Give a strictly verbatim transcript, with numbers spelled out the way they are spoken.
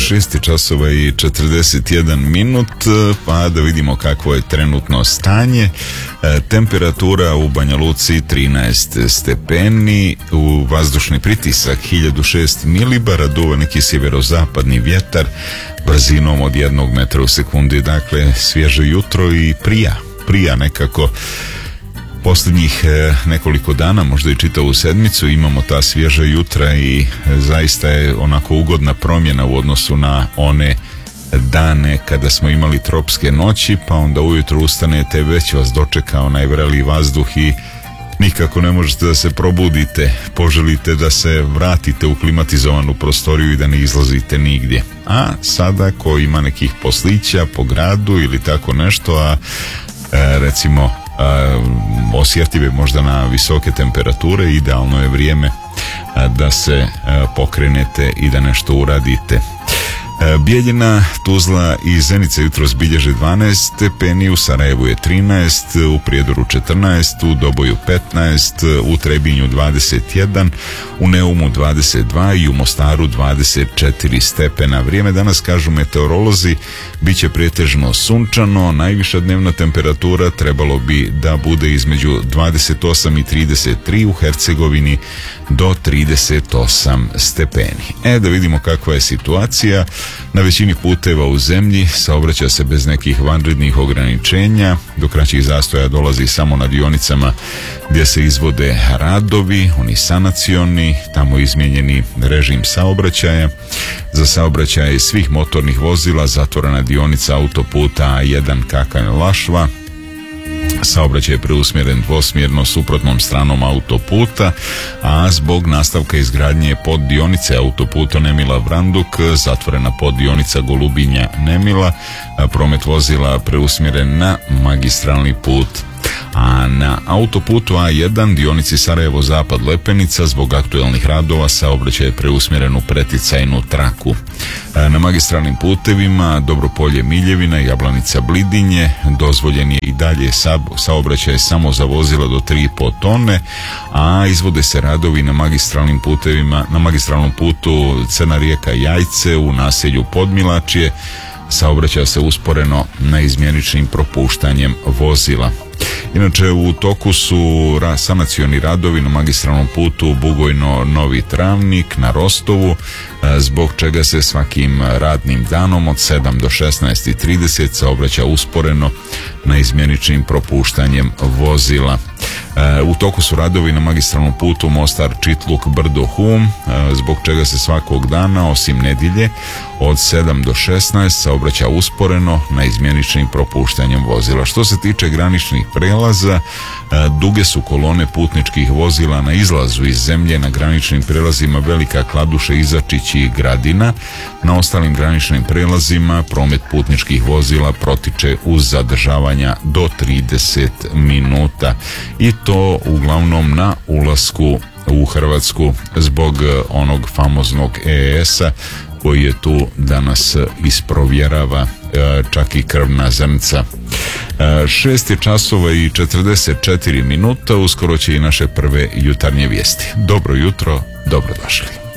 šest časova i četrdeset jedan minut, pa da vidimo kakvo je trenutno stanje. Temperatura u Banja Luci trinaest stepeni, u vazdušni pritisak hiljadu šest milibara, duva neki sjeverozapadni vjetar brzinom od jednog metra u sekundi. Dakle, svježe jutro i prija, prija nekako. Posljednjih nekoliko dana, možda i čitavu sedmicu, imamo ta svježa jutra i zaista je onako ugodna promjena u odnosu na one dane kada smo imali tropske noći, pa onda ujutro ustanete, već vas dočeka onaj vreli vazduh i nikako ne možete da se probudite, poželite da se vratite u klimatizovanu prostoriju i da ne izlazite nigdje. A sada ko ima nekih poslića po gradu ili tako nešto, a e, recimo osjetljive možda na visoke temperature, idealno je vrijeme da se pokrenete i da nešto uradite. Bijeljina, Tuzla i Zenica jutros bilježe dvanaest stepeni, u Sarajevu je trinaest, u Prijedoru četrnaest, u Doboju petnaest, u Trebinju dvadeset jedan, u Neumu dvadeset dva i u Mostaru dvadeset četiri stepena. Vrijeme danas, kažu meteorolozi, bit će pretežno sunčano, najviša dnevna temperatura trebalo bi da bude između dvadeset osam i trideset tri, u Hercegovini do trideset osam stepeni. E, da vidimo kakva je situacija. Na većini puteva u zemlji saobraća se bez nekih vanrednih ograničenja, do kraćih zastoja dolazi samo na dionicama gdje se izvode radovi, oni sanacioni, tamo izmijenjeni režim saobraćaja. Za saobraćaj svih motornih vozila zatvorena dionica autoputa A jedan Kakanj-Lašva. Saobraćaj je preusmjeren dvosmjerno suprotnom stranom autoputa, a zbog nastavka izgradnje poddionice autoputa Nemila-Vranduk zatvorena poddionica Golubinja-Nemila, promet vozila preusmjeren na magistralni put. A na autoputu A jedan dionici Sarajevo-Zapad-Lepenica zbog aktualnih radova saobraćaj je preusmjeren u preticajnu traku. Na magistralnim putevima Dobropolje-Miljevina, Jablanica-Blidinje dozvoljen je i dalje saobraćaj samo za vozila do tri i pol tone, a izvode se radovi na magistralnim putevima, na magistralnom putu Crna Rijeka-Jajce u naselju Podmilačje. Saobraća se usporeno na izmjeničnim propuštanjem vozila. Inače, u toku su sanacioni radovi na magistralnom putu Bugojno-Novi Travnik na Rostovu, zbog čega se svakim radnim danom od sedam do šesnaest i trideset saobraća usporeno na izmjeničnim propuštanjem vozila. U toku su radovi na magistralnom putu Mostar-Čitluk-Brdo-Hum, zbog čega se svakog dana, osim nedjelje, od sedam do šesnaest saobraća usporeno na izmjeničnim propuštanjem vozila. Što se tiče graničnih prelaza, duge su kolone putničkih vozila na izlazu iz zemlje na graničnim prelazima Velika Kladuša, Izačić i Gradina. Na ostalim graničnim prelazima promet putničkih vozila protiče uz zadržavanja do trideset minuta i to uglavnom na ulasku u Hrvatsku zbog onog famoznog E E S-a koji je tu danas isprovjerava čak i krvna zrnca. Šest je časova i četrdeset četiri minuta, uskoro će i naše prve jutarnje vijesti. Dobro jutro, dobrodošli.